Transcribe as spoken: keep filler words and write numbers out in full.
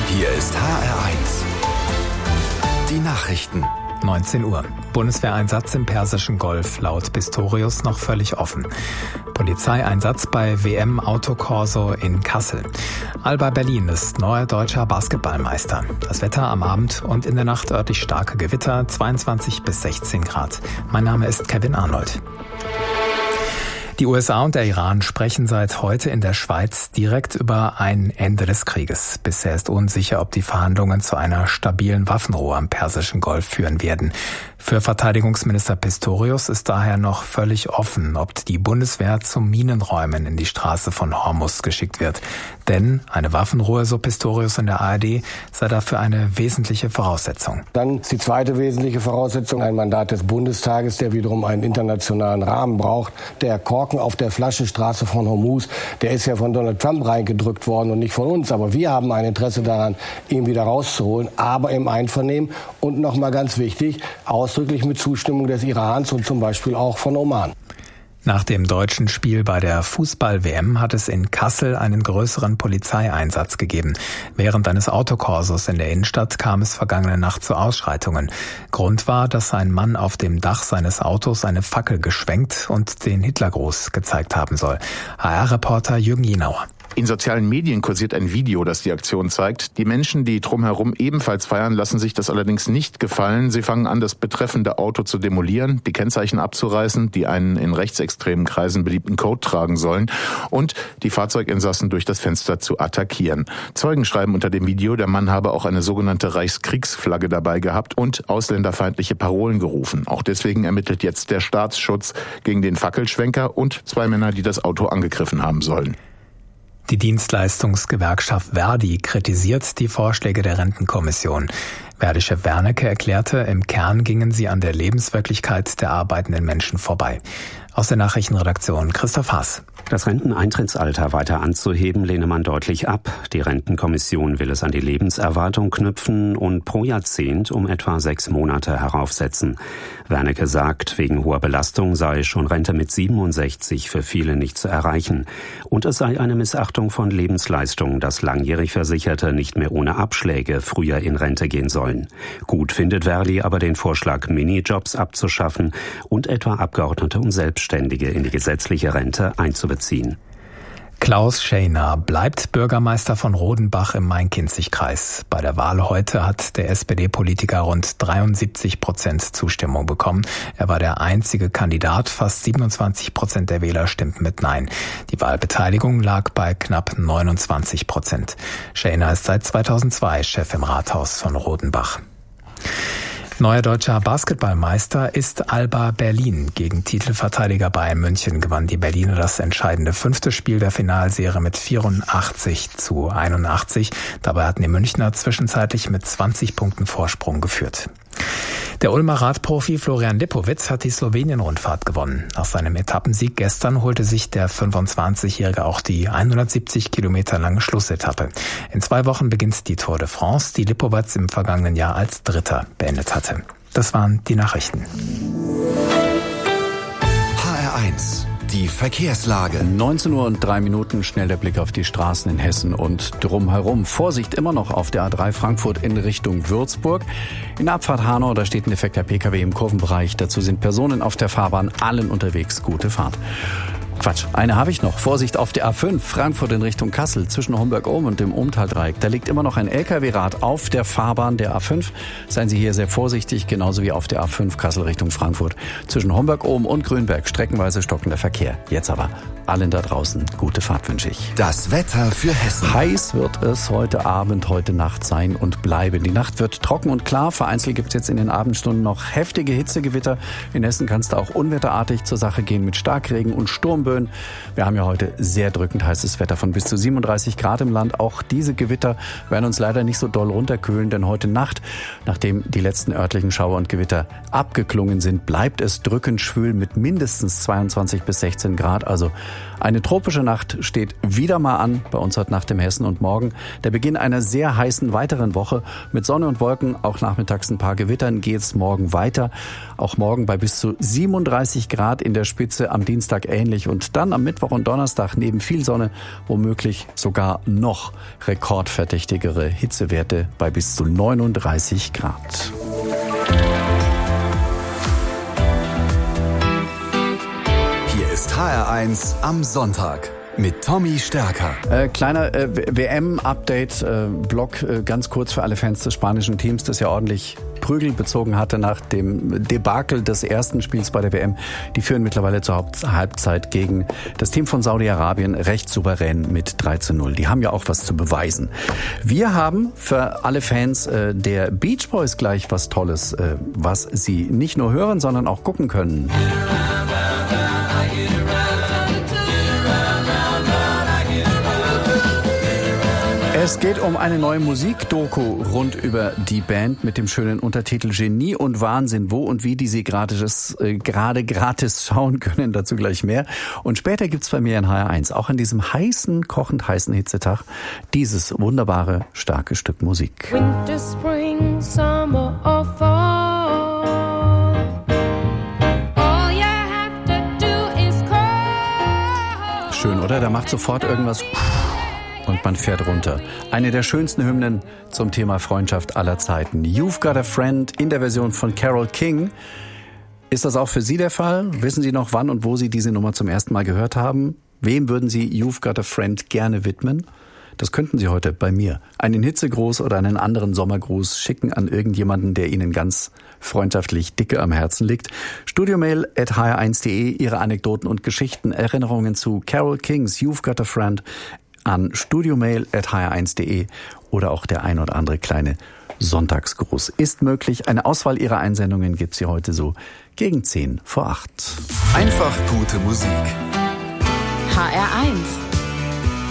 Hier ist H R eins. Die Nachrichten. neunzehn Uhr. Bundeswehreinsatz im Persischen Golf, laut Pistorius noch völlig offen. Polizeieinsatz bei W M Autokorso in Kassel. Alba Berlin ist neuer deutscher Basketballmeister. Das Wetter am Abend und in der Nacht örtlich starke Gewitter, zweiundzwanzig bis sechzehn Grad. Mein Name ist Kevin Arnold. Die U S A und der Iran sprechen seit heute in der Schweiz direkt über ein Ende des Krieges. Bisher ist unsicher, ob die Verhandlungen zu einer stabilen Waffenruhe am Persischen Golf führen werden. Für Verteidigungsminister Pistorius ist daher noch völlig offen, ob die Bundeswehr zum Minenräumen in die Straße von Hormuz geschickt wird. Denn eine Waffenruhe, so Pistorius in der A R D, sei dafür eine wesentliche Voraussetzung. Dann ist die zweite wesentliche Voraussetzung ein Mandat des Bundestages, der wiederum einen internationalen Rahmen braucht. Der Korken auf der Flaschenstraße von Hormuz, der ist ja von Donald Trump reingedrückt worden und nicht von uns. Aber wir haben ein Interesse daran, ihn wieder rauszuholen, aber im Einvernehmen und nochmal ganz wichtig, ausdrücklich mit Zustimmung des Irans und zum Beispiel auch von Oman. Nach dem deutschen Spiel bei der Fußball-W M hat es in Kassel einen größeren Polizeieinsatz gegeben. Während eines Autokorsos in der Innenstadt kam es vergangene Nacht zu Ausschreitungen. Grund war, dass ein Mann auf dem Dach seines Autos eine Fackel geschwenkt und den Hitlergruß gezeigt haben soll. H R-Reporter Jürgen Jenauer. In sozialen Medien kursiert ein Video, das die Aktion zeigt. Die Menschen, die drumherum ebenfalls feiern, lassen sich das allerdings nicht gefallen. Sie fangen an, das betreffende Auto zu demolieren, die Kennzeichen abzureißen, die einen in rechtsextremen Kreisen beliebten Code tragen sollen und die Fahrzeuginsassen durch das Fenster zu attackieren. Zeugen schreiben unter dem Video, der Mann habe auch eine sogenannte Reichskriegsflagge dabei gehabt und ausländerfeindliche Parolen gerufen. Auch deswegen ermittelt jetzt der Staatsschutz gegen den Fackelschwenker und zwei Männer, die das Auto angegriffen haben sollen. Die Dienstleistungsgewerkschaft Verdi kritisiert die Vorschläge der Rentenkommission. Verdi-Chef Wernicke erklärte, im Kern gingen sie an der Lebenswirklichkeit der arbeitenden Menschen vorbei. Aus der Nachrichtenredaktion Christoph Haas. Das Renteneintrittsalter weiter anzuheben, lehne man deutlich ab. Die Rentenkommission will es an die Lebenserwartung knüpfen und pro Jahrzehnt um etwa sechs Monate heraufsetzen. Wernicke sagt, wegen hoher Belastung sei schon Rente mit siebenundsechzig für viele nicht zu erreichen. Und es sei eine Missachtung von Lebensleistungen, dass langjährig Versicherte nicht mehr ohne Abschläge früher in Rente gehen sollen. Gut findet Verdi aber den Vorschlag, Minijobs abzuschaffen und etwa Abgeordnete und Selbstständige in die gesetzliche Rente einzubeziehen. Klaus Schäner bleibt Bürgermeister von Rodenbach im Main-Kinzig-Kreis. Bei der Wahl heute hat der S P D-Politiker rund dreiundsiebzig Prozent Zustimmung bekommen. Er war der einzige Kandidat, fast siebenundzwanzig Prozent der Wähler stimmten mit Nein. Die Wahlbeteiligung lag bei knapp neunundzwanzig Prozent. Schäner ist seit zweitausendzwei Chef im Rathaus von Rodenbach. Neuer deutscher Basketballmeister ist Alba Berlin. Gegen Titelverteidiger Bayern München gewann die Berliner das entscheidende fünfte Spiel der Finalserie mit vierundachtzig zu einundachtzig. Dabei hatten die Münchner zwischenzeitlich mit zwanzig Punkten Vorsprung geführt. Der Ulmer Radprofi Florian Lipowitz hat die Slowenien-Rundfahrt gewonnen. Nach seinem Etappensieg gestern holte sich der fünfundzwanzigjährige auch die hundertsiebzig Kilometer lange Schlussetappe. In zwei Wochen beginnt die Tour de France, die Lipowitz im vergangenen Jahr als Dritter beendet hatte. Das waren die Nachrichten. H R eins. Die Verkehrslage. neunzehn Uhr und drei Minuten, schnell der Blick auf die Straßen in Hessen und drumherum. Vorsicht immer noch auf der A drei Frankfurt in Richtung Würzburg. In der Abfahrt Hanau, da steht ein defekter Pkw im Kurvenbereich. Dazu sind Personen auf der Fahrbahn, allen unterwegs. Gute Fahrt. Quatsch, eine habe ich noch. Vorsicht auf der A fünf, Frankfurt in Richtung Kassel, zwischen Homberg-Ohm und dem Ohmtaldreieck. Da liegt immer noch ein L K W-Rad auf der Fahrbahn der A fünf. Seien Sie hier sehr vorsichtig, genauso wie auf der A fünf Kassel Richtung Frankfurt. Zwischen Homberg-Ohm und Grünberg streckenweise stockender Verkehr. Jetzt aber allen da draußen gute Fahrt wünsche ich. Das Wetter für Hessen. Heiß wird es heute Abend, heute Nacht sein und bleiben. Die Nacht wird trocken und klar. Vereinzelt gibt es jetzt in den Abendstunden noch heftige Hitzegewitter. In Hessen kann es da auch unwetterartig zur Sache gehen mit Starkregen und Sturmböen. Wir haben ja heute sehr drückend heißes Wetter von bis zu siebenunddreißig Grad im Land. Auch diese Gewitter werden uns leider nicht so doll runterkühlen, denn heute Nacht, nachdem die letzten örtlichen Schauer und Gewitter abgeklungen sind, bleibt es drückend schwül mit mindestens zweiundzwanzig bis sechzehn Grad. Also eine tropische Nacht steht wieder mal an bei uns heute Nacht im Hessen und morgen. Der Beginn einer sehr heißen weiteren Woche mit Sonne und Wolken, auch nachmittags ein paar Gewittern, geht es morgen weiter. Auch morgen bei bis zu siebenunddreißig Grad in der Spitze, am Dienstag ähnlich und Und dann am Mittwoch und Donnerstag neben viel Sonne womöglich sogar noch rekordverdächtigere Hitzewerte bei bis zu neununddreißig Grad. Hier ist H R eins am Sonntag mit Tommy Stärker. Äh, kleiner äh, W M-Update-Block, äh, äh, ganz kurz für alle Fans des spanischen Teams, das ja ordentlich Prügel bezogen hatte nach dem Debakel des ersten Spiels bei der W M. Die führen mittlerweile zur Haupt- Halbzeit gegen das Team von Saudi-Arabien recht souverän mit drei zu null. Die haben ja auch was zu beweisen. Wir haben für alle Fans äh, der Beach Boys gleich was Tolles, äh, was sie nicht nur hören, sondern auch gucken können. Es geht um eine neue Musikdoku rund über die Band mit dem schönen Untertitel Genie und Wahnsinn, wo und wie die Sie gerade äh, gerade gratis schauen können, dazu gleich mehr. Und später gibt's bei mir in H R eins, auch an diesem heißen, kochend heißen Hitzetag, dieses wunderbare, starke Stück Musik. Winter, Spring, Summer or Fall. All you have to do is call. Schön, oder? Da macht sofort irgendwas und man fährt runter. Eine der schönsten Hymnen zum Thema Freundschaft aller Zeiten. You've Got a Friend in der Version von Carole King. Ist das auch für Sie der Fall? Wissen Sie noch, wann und wo Sie diese Nummer zum ersten Mal gehört haben? Wem würden Sie You've Got a Friend gerne widmen? Das könnten Sie heute bei mir. Einen Hitzegruß oder einen anderen Sommergruß schicken an irgendjemanden, der Ihnen ganz freundschaftlich dicke am Herzen liegt. Studiomail at h r eins punkt d e. Ihre Anekdoten und Geschichten, Erinnerungen zu Carole Kings You've Got a Friend an studiomail at h r eins punkt d e oder auch der ein oder andere kleine Sonntagsgruß ist möglich. Eine Auswahl Ihrer Einsendungen gibt's hier heute so gegen zehn vor acht. Einfach gute Musik. H R eins